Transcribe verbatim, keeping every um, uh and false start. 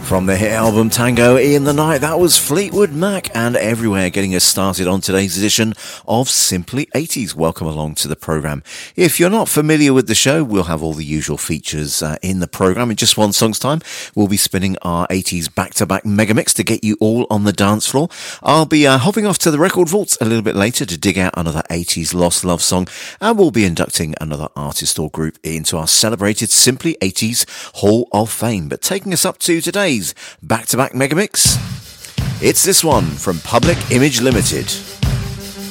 From the hit album Tango in the Night, that was Fleetwood Mac and Everywhere, getting us started on today's edition of Simply eighties. Welcome along to the programme. If you're not familiar with the show, we'll have all the usual features uh, in the programme. In just one song's time, we'll be spinning our eighties back-to-back megamix to get you all on the dance floor. I'll be uh, hopping off to the record vaults a little bit later to dig out another eighties lost love song, and we'll be inducting another artist or group into our celebrated Simply eighties Hall of Fame. But taking us up to today's back-to-back megamix, it's this one from Public Image Limited.